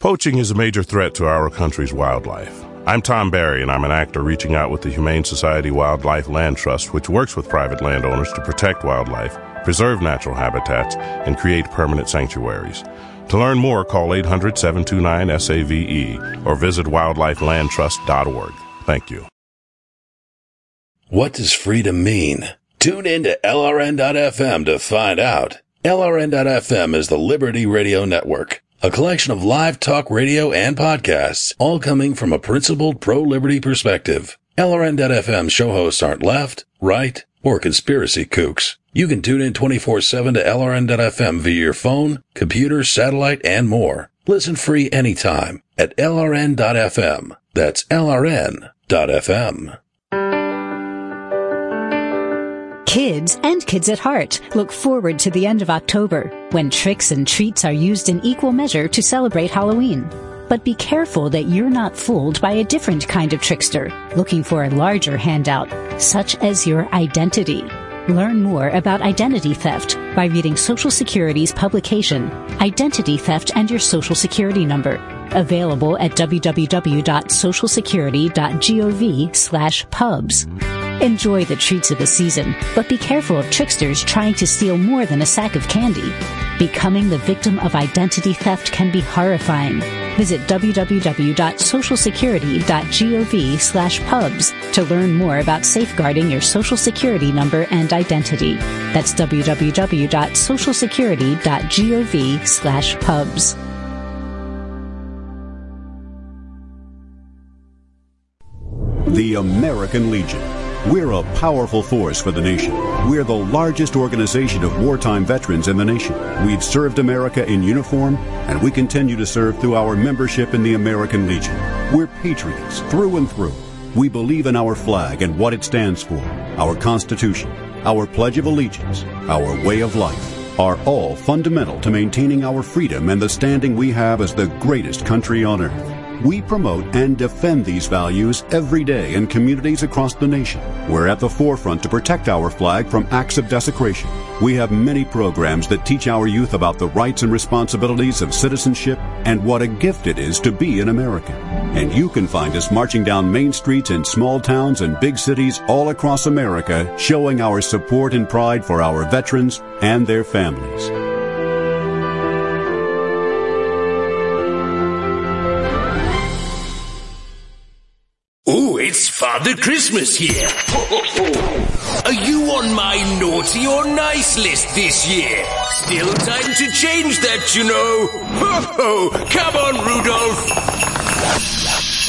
Poaching is a major threat to our country's wildlife. I'm Tom Barry, and I'm an actor reaching out with the Humane Society Wildlife Land Trust, which works with private landowners to protect wildlife, preserve natural habitats, and create permanent sanctuaries. To learn more, call 800-729-SAVE or visit wildlifelandtrust.org. Thank you. What does freedom mean? Tune in to LRN.FM to find out. LRN.FM is the Liberty Radio Network, a collection of live talk radio and podcasts, all coming from a principled pro-liberty perspective. LRN.FM show hosts aren't left, right, or conspiracy kooks. You can tune in 24/7 to LRN.FM via your phone, computer, satellite, and more. Listen free anytime at LRN.FM. That's LRN.FM. Kids and kids at heart look forward to the end of October, when tricks and treats are used in equal measure to celebrate Halloween. But be careful that you're not fooled by a different kind of trickster, looking for a larger handout, such as your identity. Learn more about identity theft by reading Social Security's publication, Identity Theft and Your Social Security Number, available at www.socialsecurity.gov/pubs. Enjoy the treats of the season, but be careful of tricksters trying to steal more than a sack of candy. Becoming the victim of identity theft can be horrifying. Visit www.socialsecurity.gov/pubs to learn more about safeguarding your Social Security number and identity. That's www.socialsecurity.gov/pubs. The American Legion. We're a powerful force for the nation. We're the largest organization of wartime veterans in the nation. We've served America in uniform, and we continue to serve through our membership in the American Legion. We're patriots through and through. We believe in our flag and what it stands for. Our Constitution, our Pledge of Allegiance, our way of life are all fundamental to maintaining our freedom and the standing we have as the greatest country on earth. We promote and defend these values every day in communities across the nation. We're at the forefront to protect our flag from acts of desecration. We have many programs that teach our youth about the rights and responsibilities of citizenship and what a gift it is to be an American. And you can find us marching down main streets in small towns and big cities all across America, showing our support and pride for our veterans and their families. Ooh, it's Father Christmas here. Are you on my naughty or nice list this year? Still time to change that, you know. Ho, ho. Come on, Rudolph.